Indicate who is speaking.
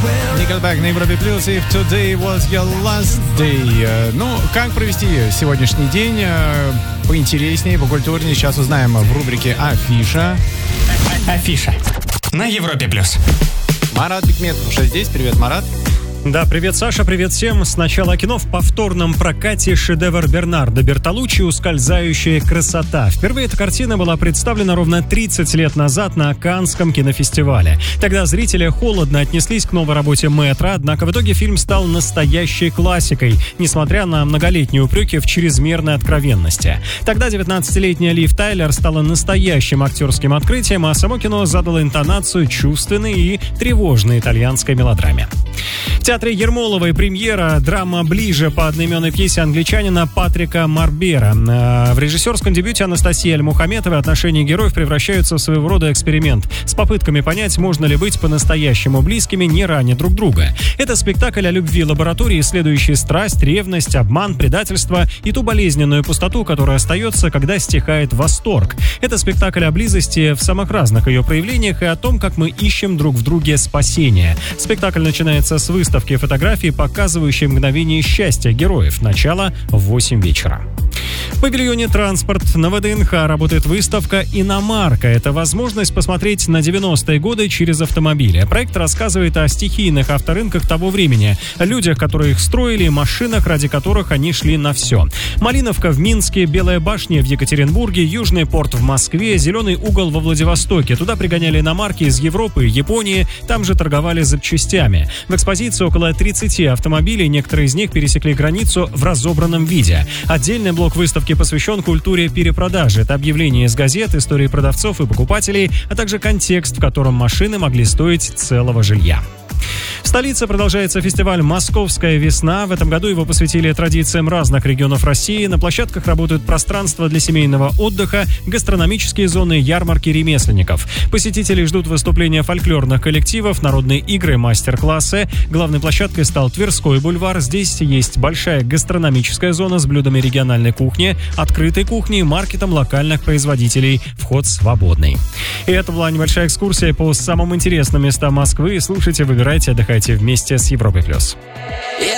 Speaker 1: Nickelback на Европе Плюс, и Today was your last day. Ну, как провести сегодняшний день поинтереснее, покультурнее, сейчас узнаем в рубрике «Афиша».
Speaker 2: Афиша на Европе Плюс.
Speaker 1: Марат Бекметов уже здесь. Привет, Марат.
Speaker 3: Да, привет, Саша, привет всем. Сначала кино. В повторном прокате шедевр Бернардо Бертолуччи «Ускользающая красота». Впервые эта картина была представлена ровно 30 лет назад на Каннском кинофестивале. Тогда зрители холодно отнеслись к новой работе мэтра, однако в итоге фильм стал настоящей классикой, несмотря на многолетние упреки в чрезмерной откровенности. Тогда 19-летняя Лив Тайлер стала настоящим актерским открытием, а само кино задало интонацию чувственной и тревожной итальянской мелодраме. В театре Ермоловой премьера драма «Ближе» по одноименной пьесе англичанина Патрика Марбера. В режиссерском дебюте Анастасии Аль-Мухаметовой отношения героев превращаются в своего рода эксперимент с попытками понять, можно ли быть по-настоящему близкими, не раня друг друга. Это спектакль о любви лаборатории, исследующий страсть, ревность, обман, предательство и ту болезненную пустоту, которая остается, когда стихает восторг. Это спектакль о близости в самых разных ее проявлениях и о том, как мы ищем друг в друге спасение. Спектакль начинается с выставки фотографий, показывающие мгновение счастья героев. Начало в 8 вечера. В павильоне «Транспорт» на ВДНХ работает выставка «Иномарка». Это возможность посмотреть на 90-е годы через автомобили. Проект рассказывает о стихийных авторынках того времени, о людях, которые их строили, и машинах, ради которых они шли на все. Малиновка в Минске, Белая башня в Екатеринбурге, Южный порт в Москве, Зеленый угол во Владивостоке. Туда пригоняли иномарки из Европы и Японии, там же торговали запчастями. В экспозиции около 30 автомобилей, некоторые из них пересекли границу в разобранном виде. Отдельный блок выставки посвящен культуре перепродажи. Это объявления из газет, истории продавцов и покупателей, а также контекст, в котором машины могли стоить целого жилья. В столице продолжается фестиваль «Московская весна». В этом году его посвятили традициям разных регионов России. На площадках работают пространства для семейного отдыха, гастрономические зоны, ярмарки ремесленников. Посетители ждут выступления фольклорных коллективов, народные игры, мастер-классы. Главной площадкой стал Тверской бульвар. Здесь есть большая гастрономическая зона с блюдами региональной кухни, открытой кухни и маркетом локальных производителей. Вход свободный. И это была небольшая экскурсия по самым интересным местам Москвы. Слушайте, выбирайте, отдыхайте вместе с Европой+.